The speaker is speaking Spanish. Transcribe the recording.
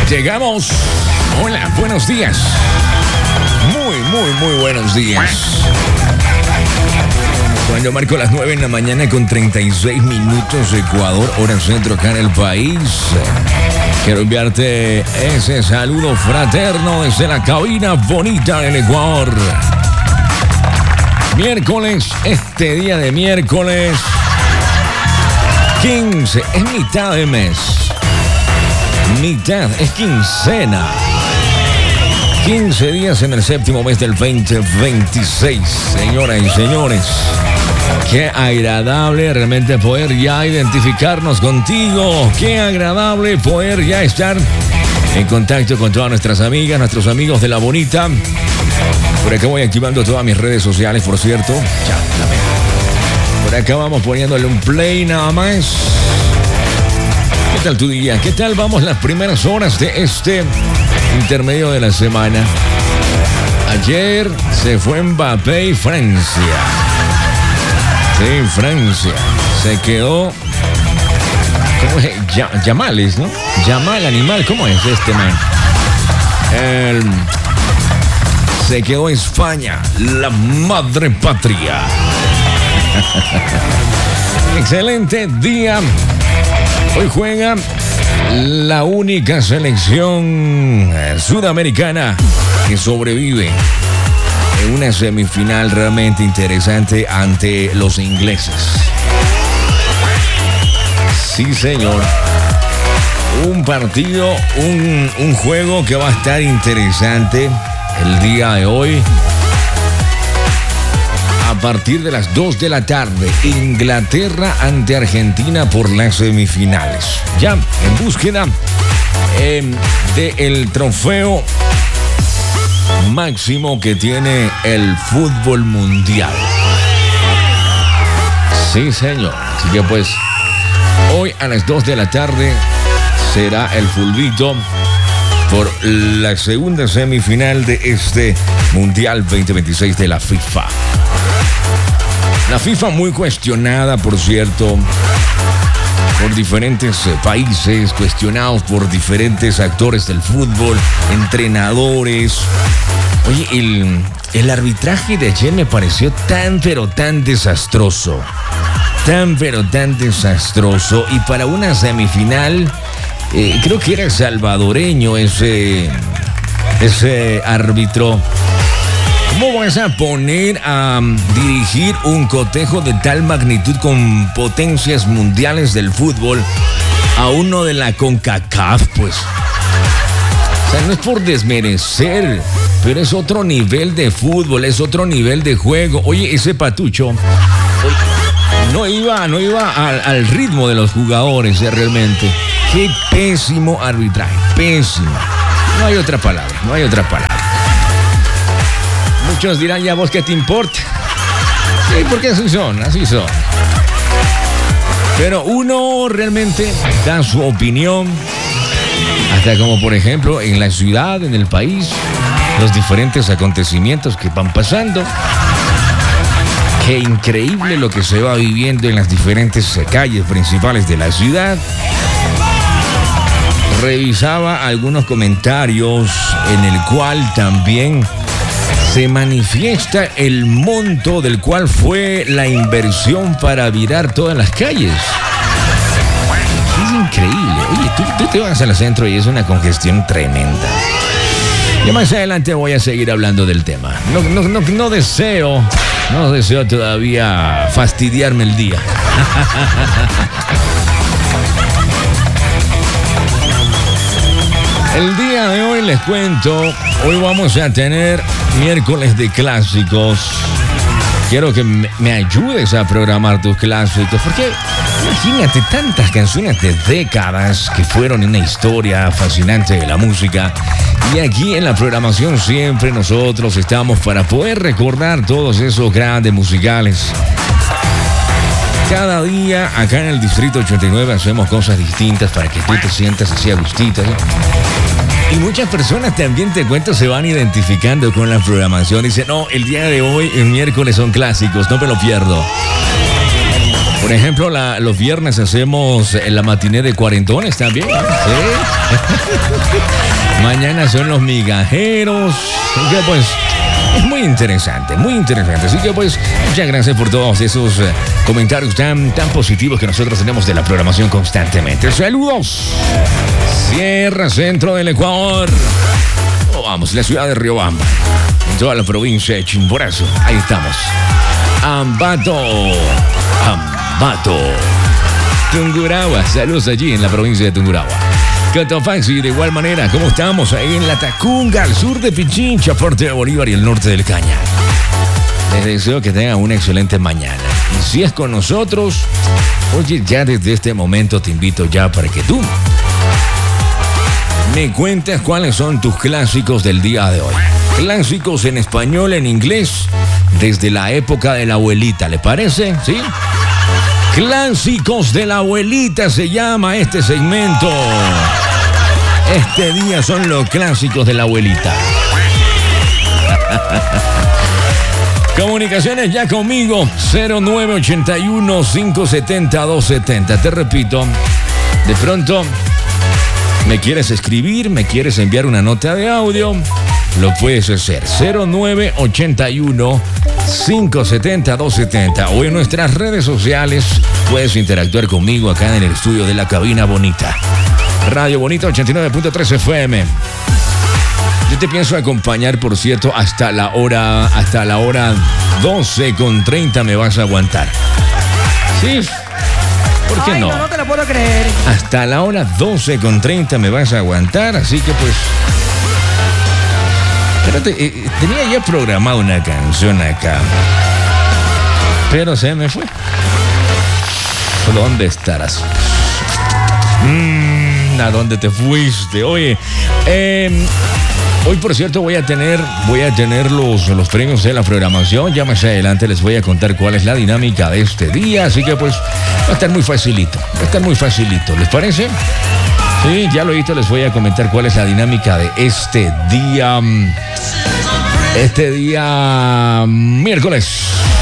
Llegamos. Hola, buenos días. Muy buenos días. Cuando marco las 9 en la mañana con 36 minutos, Ecuador, hora centro acá en el país. Quiero enviarte ese saludo fraterno desde la cabina bonita del Ecuador. Miércoles, este día de miércoles 15, es mitad de mes. Mitad, es quincena. 15 días en el séptimo mes del 2026, señoras y señores. Qué agradable realmente poder ya identificarnos contigo. Qué agradable poder ya estar en contacto con todas nuestras amigas, nuestros amigos de La Bonita. Por acá voy activando todas mis redes sociales, por cierto. Por acá vamos poniéndole un play nada más. ¿Qué tal tu día? ¿Qué tal vamos las primeras horas de este intermedio de la semana? Ayer se fue Mbappé y Francia. Sí, Francia. Se quedó... ¿Cómo es? Yamales, ¿no? Yamal Animal. ¿Cómo es este man? Se quedó España, la madre patria. Excelente día. Hoy juega la única selección sudamericana que sobrevive en una semifinal realmente interesante ante los ingleses. Sí, señor. Un partido, un juego que va a estar interesante el día de hoy. A partir de las 2 de la tarde, Inglaterra ante Argentina por las semifinales. Ya en búsqueda del trofeo máximo que tiene el fútbol mundial. Sí, señor. Así que pues, hoy a las 2 de la tarde será el fulbito por la segunda semifinal de este Mundial 2026 de la FIFA. La FIFA muy cuestionada, por cierto, por diferentes países, cuestionados por diferentes actores del fútbol, entrenadores. Oye, el arbitraje de ayer me pareció tan desastroso. Tan desastroso. Y para una semifinal, creo que era salvadoreño ese árbitro. ¿Cómo vas a poner a dirigir un cotejo de tal magnitud con potencias mundiales del fútbol a uno de la CONCACAF, pues? O sea, no es por desmerecer, pero es otro nivel de fútbol, es otro nivel de juego. Oye, ese Patucho no iba al ritmo de los jugadores, realmente. Qué pésimo arbitraje, pésimo. No hay otra palabra. Muchos dirán, ¿ya vos qué te importa? Sí, porque así son. Pero uno realmente da su opinión, hasta como por ejemplo en la ciudad, en el país, los diferentes acontecimientos que van pasando. Qué increíble lo que se va viviendo en las diferentes calles principales de la ciudad. Revisaba algunos comentarios en el cual también se manifiesta el monto del cual fue la inversión para virar todas las calles. Es increíble. Oye, tú te vas al centro y es una congestión tremenda. Y más adelante voy a seguir hablando del tema. No deseo todavía fastidiarme el día. El día de hoy les cuento, hoy vamos a tener miércoles de clásicos. Quiero que me ayudes a programar tus clásicos, porque imagínate tantas canciones de décadas que fueron una historia fascinante de la música. Y aquí en la programación siempre nosotros estamos para poder recordar todos esos grandes musicales. Cada día acá en el Distrito 89 hacemos cosas distintas para que tú te sientas así a gustito, ¿sí? Y muchas personas también, te cuento, se van identificando con la programación. Dicen, no, el día de hoy, el miércoles, son clásicos, no me lo pierdo. Por ejemplo, los viernes hacemos la matiné de cuarentones también. Sí. Mañana son los migajeros. Así que pues es muy interesante, muy interesante. Así que pues muchas gracias por todos esos comentarios tan positivos que nosotros tenemos de la programación constantemente. Saludos. Sierra Centro del Ecuador. Vamos, la ciudad de Riobamba. En toda la provincia de Chimborazo. Ahí estamos. Ambato. Tungurahua. Saludos allí en la provincia de Tungurahua. Cotopaxi, de igual manera, ¿cómo estamos? Ahí en La Tacunga, al sur de Pichincha, Fuerte de Bolívar y el norte del Cañar. Les deseo que tengan una excelente mañana. Y si es con nosotros, oye, ya desde este momento te invito ya para que tú me cuentes cuáles son tus clásicos del día de hoy. Clásicos en español, en inglés, desde la época de la abuelita, ¿le parece? ¿Sí? Clásicos de la abuelita se llama este segmento. Este día son los clásicos de la abuelita. Comunicaciones ya conmigo, 0981-570-270. Te repito, de pronto me quieres escribir, me quieres enviar una nota de audio, lo puedes hacer. 0981-570-270 o en nuestras redes sociales puedes interactuar conmigo acá en el estudio de la Cabina Bonita. Radio Bonita 89.3 FM. Yo te pienso acompañar, por cierto, hasta la hora 12:30 me vas a aguantar. ¿Sí? ¿Por qué no? No te lo puedo creer. Hasta la hora 12:30 me vas a aguantar, así que pues... Espérate, tenía ya programada una canción acá, pero se me fue. ¿Dónde estarás? ¿A dónde te fuiste? Oye, hoy por cierto voy a tener los premios de la programación. Ya más adelante les voy a contar cuál es la dinámica de este día, así que pues va a estar muy facilito. ¿Les parece? Sí, ya lo he visto, les voy a comentar cuál es la dinámica de este día miércoles.